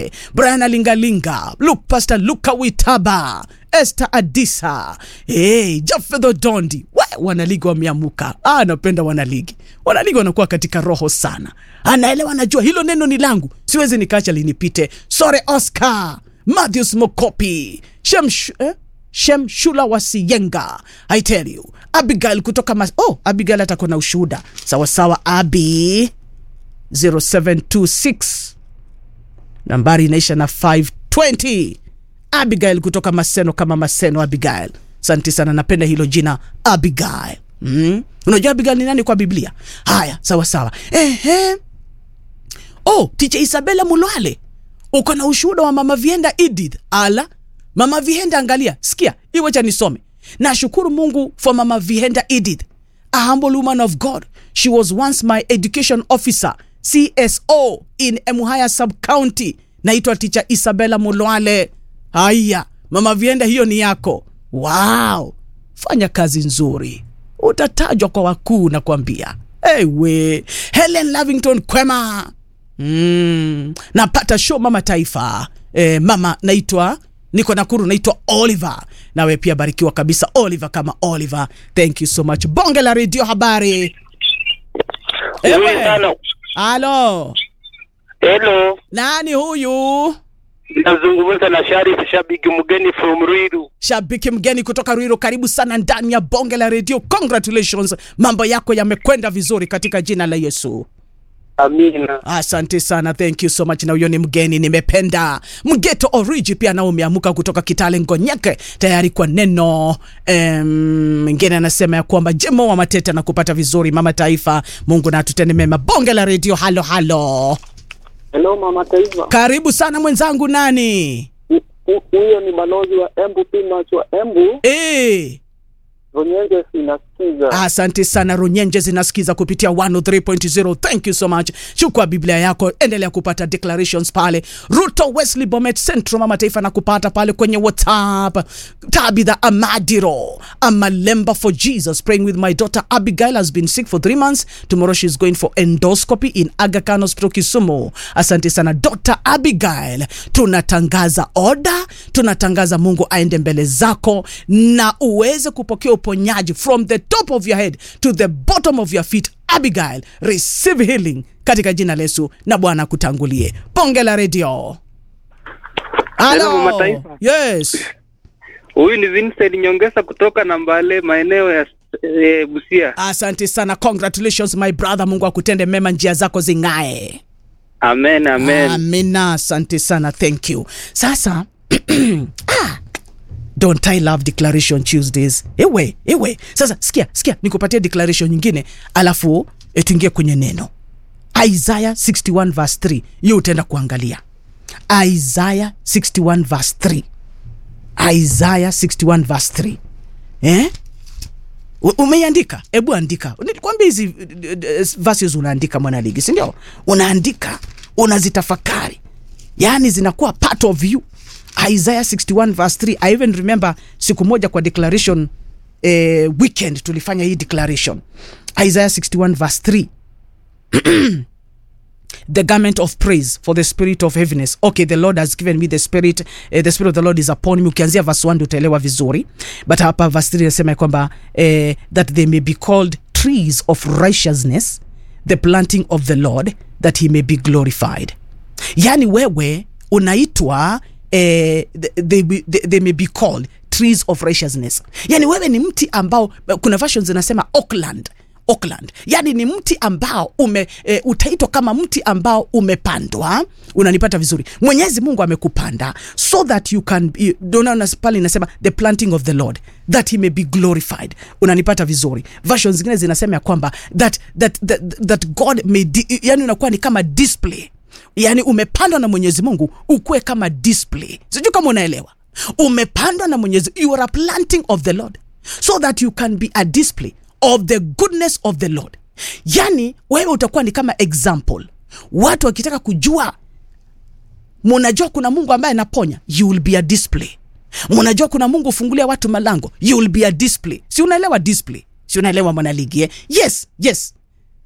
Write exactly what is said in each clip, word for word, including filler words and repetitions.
pale, Brian Alingalinga, Luke Pastor Luka Witaba, Esther Adisa, hey, Jafedho Dondi. We, wanaligi wameamuka. Ah, napenda wanaligi. Wanaligi wanakuwa katika roho sana. Anaelewa, anajua hilo neno ni langu, siwezi nikaacha linipite. Sore Oscar, Matthews Mokopi, Shem eh? Shem Shula Wasiyenga. I tell you, Abigail kutoka mas oh, Abigail atakuwa na ushuhuda. Sawa sawa, Abi zero seven two six, nambari inaisha na five twenty. Abigail kutoka Maseno, kama Maseno Abigail. Asante sana, napenda hilo jina Abigail. Mm. Unajua Abigail ni nani kwa Biblia? Haya, sawa sawa. Ehe. Oh, Teacher Isabella Mulwale, uko na ushuhuda wa Mama Vienda Edith. Ala, Mama Vienda, angalia, sikia, iwe cha nisome. Nashukuru Mungu for Mama Vienda Edith, a humble woman of God. She was once my education officer, C S O in Emuhaya sub-county. Naitwa Teacher Isabella Mulwale. Haya, Mama Vienda, hiyo ni yako. Wow, fanya kazi nzuri, utatajwa kwa wakuu na kuambia. Ewe, Helen Lavington Kwema. Mm, napata show Mama Taifa. E, mama naitwa, niko Nakuru, naitwa Oliver. Nawe pia barikiwa kabisa Oliver, kama Oliver. Thank you so much. Bonge la Radio habari. Ewe sana. Halo. Hello. Nani huyu? Nazungumza na Sharif, shabiki mgeni from Ruiru. Shabiki mgeni kutoka Ruiru, karibu sana ndani ya Bonge la Radio. Congratulations. Mambo yako yamekwenda vizuri katika jina la Yesu. Amina. Asante sana, thank you so much. Na huyo ni mgeni, nimependa. Mgeto Origi pia nao umeamuka kutoka Kitale Ngonyeke, tayari kwa neno. Um, mwingine anasema ya kwamba Jemo wa Matete na kupata vizuri Mama Taifa. Mungu na tutende mema. Bonge la Radio, halo halo. Hello Mama Taifa. Karibu sana mwenzangu, nani? Huyo ni balozi wa Embu, Pimacho wa Embu. Eh. Runyenje zinasikiza. Asante sana, Runyenje zinasikiza kupitia one oh three point zero. Thank you so much. Chukua Biblia yako, endelea kupata declarations pale. Ruto Wesley Bomet Central Mama Taifa na kupata pale kwenye WhatsApp. Tabitha Amadiro, Amalemba for Jesus, praying with my daughter Abigail, has been sick for three months. Tomorrow she's going for endoscopy in Aga Khan Hospital Kisumu. Asante sana Doctor Abigail. Tunatangaza order, tunatangaza Mungu aende mbele zako na uweze kupokea uponyaji from the top of your head to the bottom of your feet. Abigail, receive healing katika jina la Yesu, na Bwana kutangulie. Bonge la Radio. Hello. Yes. Huyu ni Vincent Nyongesa kutoka Nambale, maeneo ya e, Busia. Asante sana, congratulations my brother. Mungu akutende mema, njia zako zingae. Amen, amen. Amina, asante sana, thank you. Sasa ah, don't I love declaration Tuesdays? Ewe, ewe. Sasa sikia, sikia, nikupatie declaration nyingine alafu etuingie kwenye neno. Isaiah sixty-one verse three. Hiyo utaenda kuangalia. Isaiah sixty-one verse three. Isaiah sixty-one verse three. Eh? Umeandika? Ebu andika. Nilikwambia hizi verses unaandika mwana ligi, si ndio? Unaandika, unazitafakari. Yaani zinakuwa part of you. Isaiah sixty-one verse three. I even remember siku moja kwa declaration eh, weekend tulifanya hii declaration. Isaiah sixty-one verse three. The garment of praise for the spirit of heaviness. Okay, the Lord has given me the spirit, uh, the spirit of the Lord is upon me. Ukianzia verse one utaelewa vizuri. But hapa verse three nasema kwamba uh, that they may be called trees of righteousness, the planting of the Lord, that he may be glorified. Yani wewe unaitwa eh, they, they, they may be called trees of righteousness. Yani wewe ni mti ambao, kuna versions zinasema Oakland. Oakland. Yani ni mti ambao ume e, utaitwa kama mti ambao umepandwa. Unanipata vizuri? Mwenyezi Mungu amekupanda so that you can be, dona pale inasema the planting of the Lord, that he may be glorified. Unanipata vizuri? Versions zingine zinasema ya kwamba that that that, that God may di, yani unakuwa ni kama display. Yani umepandwa na Mwenyezi Mungu ukue kama display. Sijui kama unaelewa. Umepandwa na Mwenyezi, you are a planting of the Lord so that you can be a display of the goodness of the Lord. Yani wewe utakuwa ni kama example. Watu wakitaka kujua, mnajua kuna Mungu ambaye anaponya, you will be a display. Mnajua kuna Mungu ufungulia watu malango, you will be a display. Si unaelewa display? Si unaelewa mwana ligi? Eh? Yes, yes.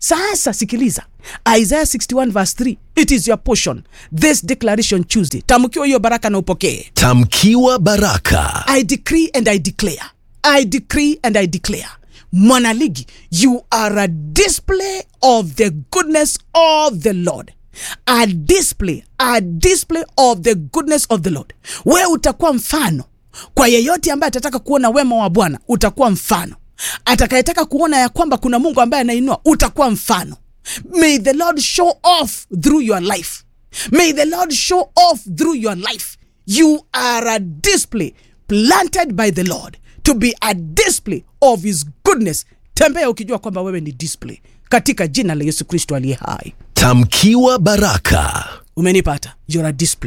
Sasa sikiliza, Isaiah sixty-one verse three, it is your portion this declaration Tuesday. Tamkiwa hiyo baraka na upokee. Tamkiwa baraka. I decree and I declare, I decree and I declare, Mwanaligi, you are a display of the goodness of the Lord. A display, a display of the goodness of the Lord. Wewe utakuwa mfano kwa yeyote ambaye atataka kuona wema wa Bwana, utakuwa mfano. Atakayetaka kuona ya kwamba kuna Mungu ambaye anainua, utakuwa mfano. May the Lord show off through your life. May the Lord show off through your life. You are a display planted by the Lord to be a display of his goodness. Tembea ukijua kwamba wewe ni display katika jina la Yesu Kristo aliye hai. Tamkiwa baraka. Umenipata? You're a display.